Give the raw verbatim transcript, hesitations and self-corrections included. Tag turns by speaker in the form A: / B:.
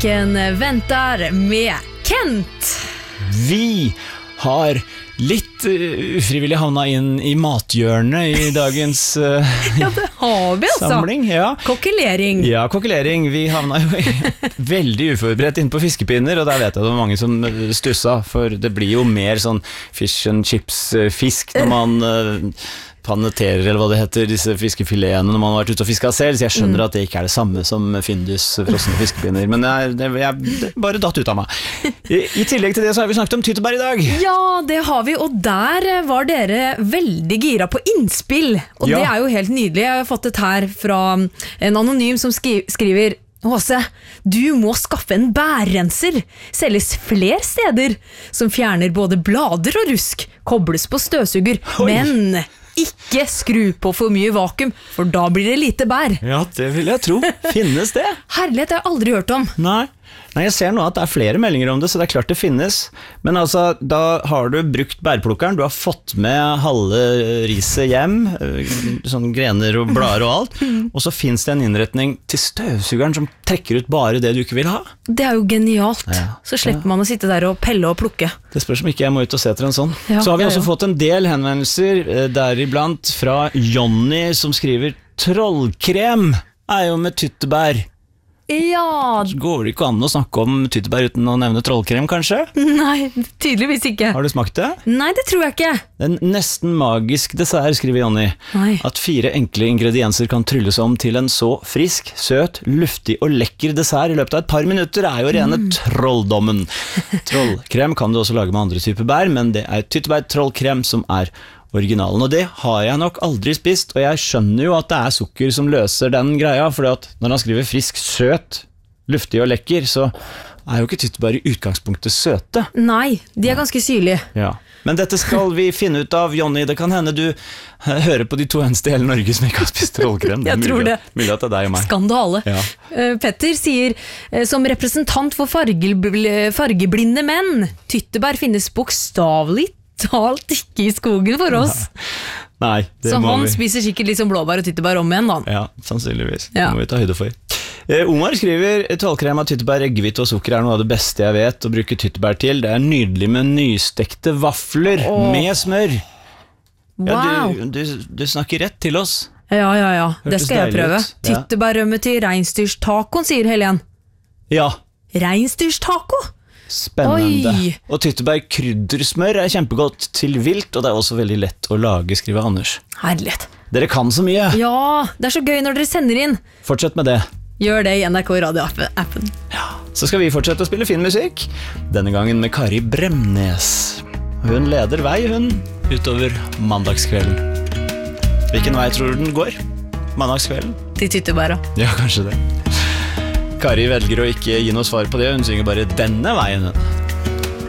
A: Musiken väntar med Kent.
B: Vi har litt uh, ufrivillig havna inn i mathjørnet i dagens uh,
A: Ja, det har vi altså.
B: Samling. Ja.
A: Kokkelering.
B: Ja, kokkelering. Vi havna jo veldig uforberedt inn på fiskepinner, og der vet jeg det var mange som stussa, for det blir jo mer sånn fish and chips fisk når man uh, paneterer, eller hva det heter, disse fiskefiletene når man har vært ute og fisket selv, så jeg skjønner mm. at det ikke er det samme som Findus frosne fiskepinner, men jeg, det, jeg, det bare datt ut av meg. I, I tillegg til det så har vi snakket om tyttebær i dag.
A: Ja, det har vi, og der var dere veldig gira på innspill, og ja. Det er jo helt nydelig. Jeg har fått et her fra en anonym som skri, skriver Håse, du må skaffe en bærrenser. Selges flere steder som fjerner både blader og rusk, kobles på støvsuger, Oi. Men ikke skru på for mye vakuum, for da blir det lite bær.
B: Ja, det vil jeg tro. Finnes det?
A: Herlighet, det har jeg aldri hørt om.
B: Nei. Nei, jeg ser nå at det er flere meldinger om det, så det er klart det finnes. Men altså, da har du brukt bærplukkeren, du har fått med halve riset hjem, sånn grener og blader og alt, og så finnes det en innretning til støvsugeren som trekker ut bare det du ikke vil ha. Det
A: er jo genialt. Ja. Så slipper man å sitte der og pelle og plukke.
B: Det spørs om ikke jeg må ut og se etter en sånn. Ja, så har vi også ja, ja. fått en del henvendelser, deriblant fra Jonny, som skriver trollkrem er jo med tyttebær.
A: Ja.
B: Går det ikke an å snakke om tyttebær uten å nevne trollkrem, kanskje?
A: Nei, tydeligvis ikke.
B: Har du smakt det?
A: Nei, det tror jeg ikke.
B: En nesten magisk dessert, skriver Jonny. Nei. At fire enkle ingredienser kan trylles om til en så frisk, søt, luftig og lekker dessert i løpet av et par minutter er jo rene mm. trolldommen. Trollkrem kan du også lage med andre typer bær, men det er tyttebær trollkrem som er originalen, og det har jeg nok aldri spist, og jeg skjønner jo at det er sukker som løser den greia, for når han skriver frisk, søt, luftig og lekker, så er jo ikke tyttebær i utgangspunktet søte.
A: Nei, de er ganske syrlige.
B: Ja. Men dette skal vi finne ut av, Jonny. Det kan hende du hører på de to eneste i hele Norge som ikke har spist trollkrem.
A: Jeg tror det.
B: Mulig at det er deg og meg.
A: Skandale. Ja. Petter sier, som representant for fargeblinde menn, tyttebær finnes bokstavelig talt ikke i skogen for oss.
B: Nei, det
A: så
B: må
A: han
B: vi.
A: Spiser sikkert liksom blåbær og tyttebær om igjen da.
B: Ja, sannsynligvis.
A: Ja.
B: Det må vi ta høyde for. Eh, Omar skriver, trollkrem av tyttebær, eggehvite og sukker er noe av det beste jeg vet å bruke tyttebær til. Det er nydelig med nystekte vafler oh. med smør.
A: Wow.
B: Ja, du, du, du snakker rett til oss.
A: Ja, ja, ja. Det skal jeg prøve.
B: Ja.
A: Tyttebærrømme til reinsdyrstacoen, sier Helen.
B: Ja.
A: Reinsdyrstaco?
B: Spennende.
A: Oi.
B: Og tyttebær kryddersmør er kjempegodt til vilt, og det er også veldig lett å lage, skriver Anders.
A: Herlighet.
B: Dere kan så mye.
A: Ja, det er så gøy når dere sender inn.
B: Fortsett med det.
A: Gjør det i N R K Radio-appen.
B: Ja, så skal vi fortsette å spille fin musikk. Denne gangen med Kari Bremnes. Hun leder vei, hun, utover mandagskvelden. Hvilken vei tror du den går? Mandagskvelden?
A: Til tyttebæra.
B: Ja, kanskje det. Kari velger å ikke gi noe svar på det, hun synger bare denne veien.